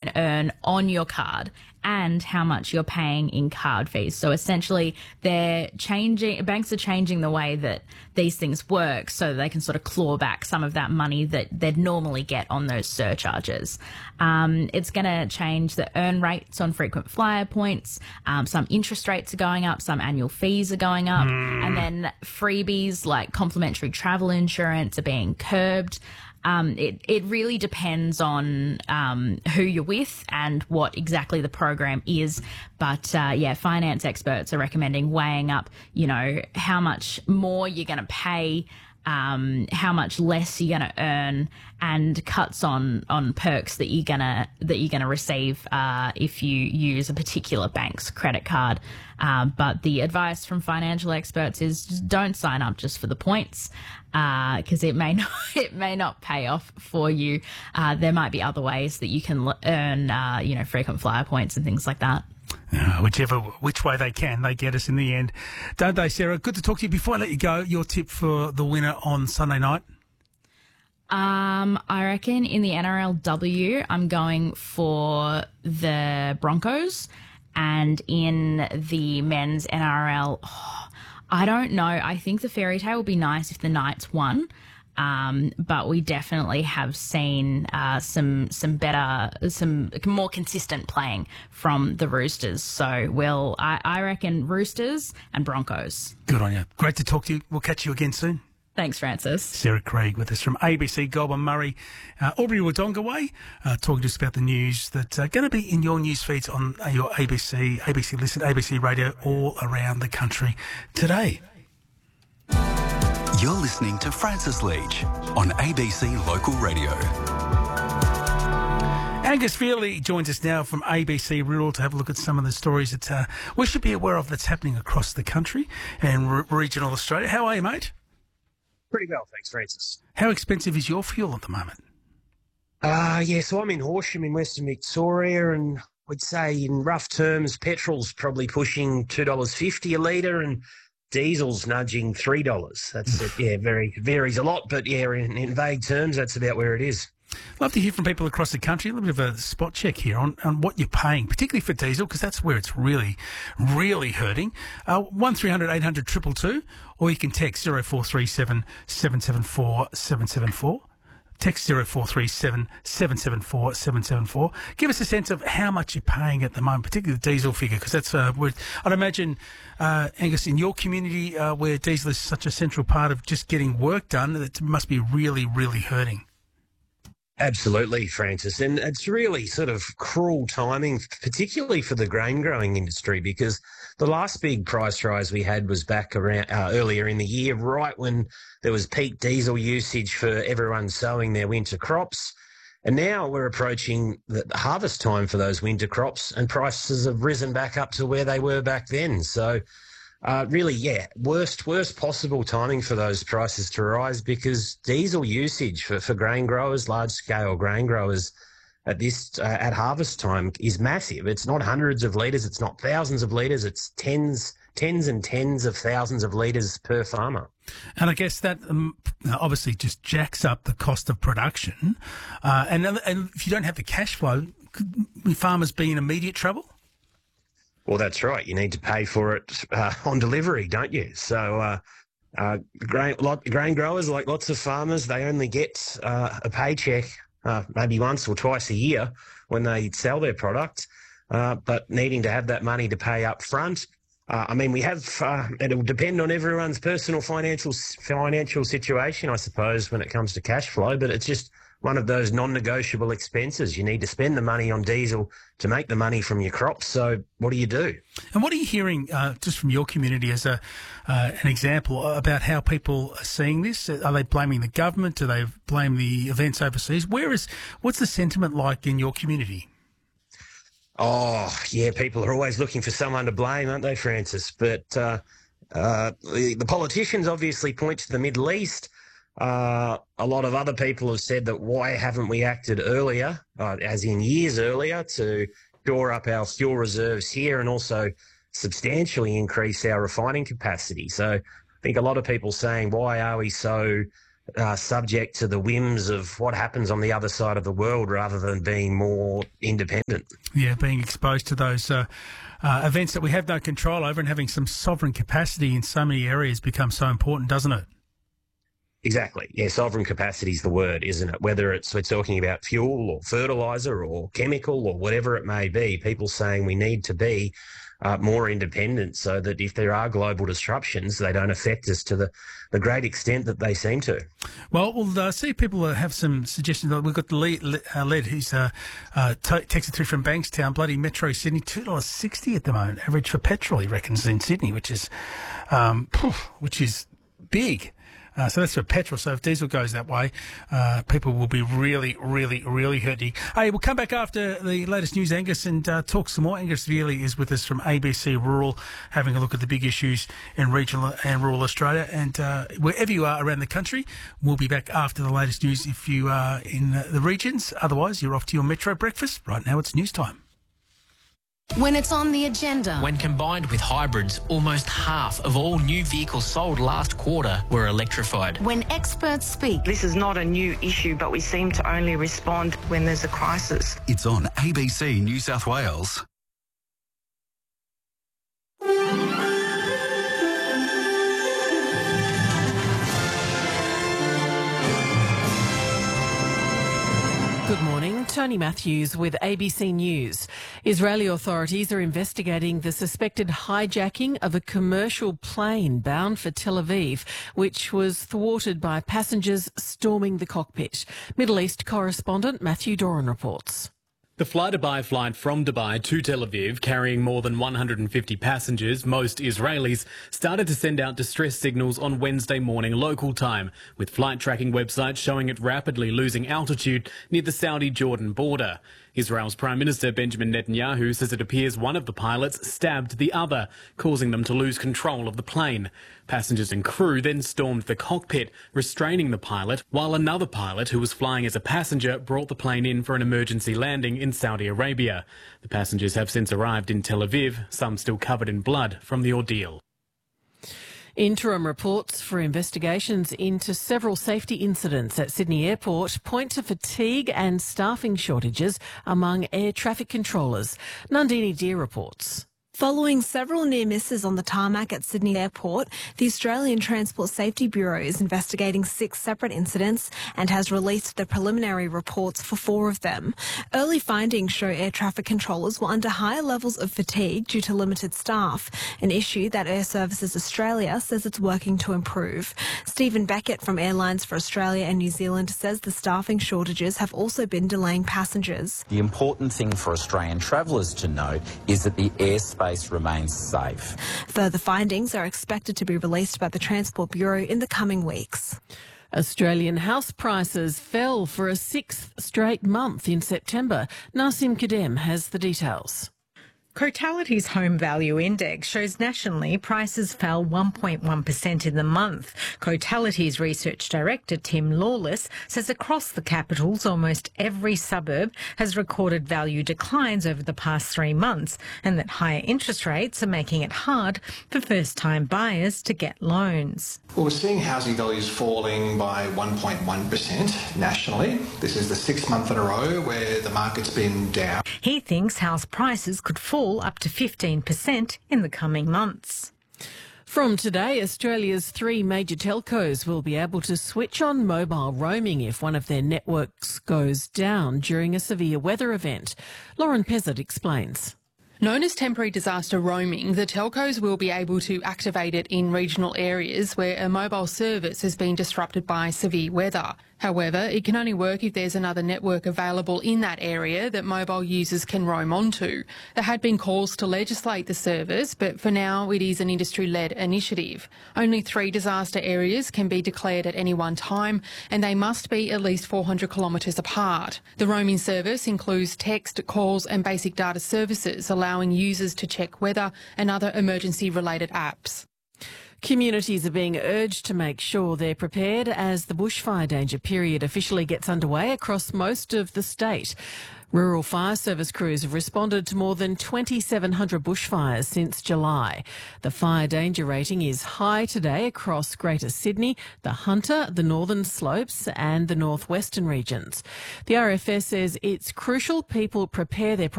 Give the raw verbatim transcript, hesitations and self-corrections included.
can earn on your card and how much you're paying in card fees. So essentially, they're changing, banks are changing the way that these things work so that they can sort of claw back some of that money that they'd normally get on those surcharges. Um, it's going to change the earn rates on frequent flyer points. Um, some interest rates are going up, some annual fees are going up, mm. and then freebies like complimentary travel insurance are being curbed. Um, it, it really depends on um, who you're with and what exactly the program is. But, uh, yeah, finance experts are recommending weighing up, you know, how much more you're going to pay, um, how much less you're going to earn, and cuts on, on perks that you're going to that you're going to receive uh, if you use a particular bank's credit card. Um, but the advice from financial experts is just don't sign up just for the points, because uh, it may not it may not pay off for you. Uh, there might be other ways that you can earn, uh, you know, frequent flyer points and things like that. Uh, whichever, which way they can, they get us in the end, don't they, Sarah? Good to talk to you. Before I let you go, your tip for the winner on Sunday night? Um, I reckon in the N R L W, I'm going for the Broncos, and in the men's N R L, oh, I don't know. I think the fairy tale would be nice if the Knights won. Um, but we definitely have seen uh, some some better, some more consistent playing from the Roosters. So, well, I, I reckon Roosters and Broncos. Good on you. Great to talk to you. We'll catch you again soon. Thanks, Francis. Sarah Craig with us from A B C Goulburn Murray, uh, Albury-Wodonga way, uh, talking to us about the news that's uh, going to be in your news feeds on uh, your A B C, A B C Listen, A B C Radio all around the country today. You're listening to Francis Leach on A B C Local Radio. Angus Fearley joins us now from A B C Rural to have a look at some of the stories that uh, we should be aware of that's happening across the country and re- regional Australia. How are you, mate? Pretty well, thanks, Francis. How expensive is your fuel at the moment? Uh, yeah, so I'm in Horsham in Western Victoria, and we'd say in rough terms, petrol's probably pushing two dollars fifty a litre and diesel's nudging three dollars. That's it. Yeah, very varies a lot, but yeah, in, in vague terms, that's about where it is. Love to hear from people across the country. A little bit of a spot check here on, on what you're paying, particularly for diesel, because that's where it's really, really hurting. Uh, one three hundred eight hundred two two two, or you can text zero four three seven seven seven four seven seven four. Text zero four three seven seven seven four seven seven four. Give us a sense of how much you're paying at the moment, particularly the diesel figure, because that's, uh, where, I'd imagine, uh, Angus, in your community uh, where diesel is such a central part of just getting work done, it must be really, really hurting. Absolutely, Francis. And it's really sort of cruel timing, particularly for the grain growing industry, because the last big price rise we had was back around uh, earlier in the year, right when there was peak diesel usage for everyone sowing their winter crops. And now we're approaching the harvest time for those winter crops, and prices have risen back up to where they were back then. So Uh, really, yeah, worst worst possible timing for those prices to rise, because diesel usage for, for grain growers, large-scale grain growers at this uh, at harvest time is massive. It's not hundreds of litres, it's not thousands of litres, it's tens, tens and tens of thousands of litres per farmer. And I guess that um, obviously just jacks up the cost of production. Uh, and, and if you don't have the cash flow, could farmers be in immediate trouble? Well, that's right. You need to pay for it uh, on delivery, don't you? So uh, uh, grain, lot, grain growers, like lots of farmers, they only get uh, a paycheck uh, maybe once or twice a year when they sell their product, uh, but needing to have that money to pay up front. Uh, I mean, we have, uh, it'll depend on everyone's personal financial financial situation, I suppose, when it comes to cash flow, but it's just one of those non-negotiable expenses. You need to spend the money on diesel to make the money from your crops. So what do you do? And what are you hearing uh, just from your community as a uh, an example about how people are seeing this? Are they blaming the government? Do they blame the events overseas? Where is, what's the sentiment like in your community? Oh, yeah, people are always looking for someone to blame, aren't they, Francis? But uh, uh, the, the politicians obviously point to the Middle East. Uh, a lot of other people have said that why haven't we acted earlier, uh, as in years earlier, to shore up our fuel reserves here and also substantially increase our refining capacity. So I think a lot of people saying, why are we so uh, subject to the whims of what happens on the other side of the world rather than being more independent. Yeah, being exposed to those uh, uh, events that we have no control over and having some sovereign capacity in so many areas becomes so important, doesn't it? Exactly. Yeah, sovereign capacity is the word, isn't it? Whether it's we're talking about fuel or fertiliser or chemical or whatever it may be, people saying we need to be uh, more independent so that if there are global disruptions, they don't affect us to the, the great extent that they seem to. Well, we'll uh, see if people uh, have some suggestions. We've got the lead, uh, lead who's uh, uh, t- texted through from Bankstown, bloody Metro Sydney, two dollars sixty at the moment, average for petrol, he reckons, in Sydney, which is, um, poof, which is big. Uh, so that's for petrol. So if diesel goes that way, uh, people will be really, really, really hurting. Hey, we'll come back after the latest news, Angus, and uh, talk some more. Angus Veerley is with us from A B C Rural, having a look at the big issues in regional and rural Australia. And uh, wherever you are around the country, we'll be back after the latest news if you are in uh, the regions. Otherwise, you're off to your Metro breakfast. Right now, it's news time. When it's on the agenda. When combined with hybrids, almost half of all new vehicles sold last quarter were electrified. When experts speak. This is not a new issue, but we seem to only respond when there's a crisis. It's on A B C New South Wales. Good morning, Tony Matthews with A B C News. Israeli authorities are investigating the suspected hijacking of a commercial plane bound for Tel Aviv, which was thwarted by passengers storming the cockpit. Middle East correspondent Matthew Doran reports. The fly-to-by flight from Dubai to Tel Aviv, carrying more than one hundred fifty passengers, most Israelis, started to send out distress signals on Wednesday morning local time, with flight tracking websites showing it rapidly losing altitude near the Saudi-Jordan border. Israel's Prime Minister Benjamin Netanyahu says it appears one of the pilots stabbed the other, causing them to lose control of the plane. Passengers and crew then stormed the cockpit, restraining the pilot, while another pilot who was flying as a passenger brought the plane in for an emergency landing in Saudi Arabia. The passengers have since arrived in Tel Aviv, some still covered in blood from the ordeal. Interim reports for investigations into several safety incidents at Sydney Airport point to fatigue and staffing shortages among air traffic controllers. Nandini Deer reports. Following several near misses on the tarmac at Sydney Airport, the Australian Transport Safety Bureau is investigating six separate incidents and has released the preliminary reports for four of them. Early findings show air traffic controllers were under higher levels of fatigue due to limited staff, an issue that Air Services Australia says it's working to improve. Stephen Beckett from Airlines for Australia and New Zealand says the staffing shortages have also been delaying passengers. The important thing for Australian travellers to note is that the airspace remains safe. Further findings are expected to be released by the Transport Bureau in the coming weeks. Australian house prices fell for a sixth straight month in September. Nasim Kadem has the details. Cotality's Home Value Index shows nationally prices fell one point one percent in the month. Cotality's Research Director Tim Lawless says across the capitals almost every suburb has recorded value declines over the past three months and that higher interest rates are making it hard for first-time buyers to get loans. Well, we're seeing housing values falling by one point one percent nationally. This is the sixth month in a row where the market's been down. He thinks house prices could fall up to fifteen percent in the coming months. From today, Australia's three major telcos will be able to switch on mobile roaming if one of their networks goes down during a severe weather event. Lauren Pezzett explains. Known as temporary disaster roaming, the telcos will be able to activate it in regional areas where a mobile service has been disrupted by severe weather. However, it can only work if there's another network available in that area that mobile users can roam onto. There had been calls to legislate the service, but for now it is an industry-led initiative. Only three disaster areas can be declared at any one time, and they must be at least four hundred kilometres apart. The roaming service includes text, calls and basic data services, allowing users to check weather and other emergency-related apps. Communities are being urged to make sure they're prepared as the bushfire danger period officially gets underway across most of the state. Rural Fire Service crews have responded to more than twenty-seven hundred bushfires since July. The fire danger rating is high today across Greater Sydney, the Hunter, the Northern Slopes and the northwestern regions. The R F S says it's crucial people prepare their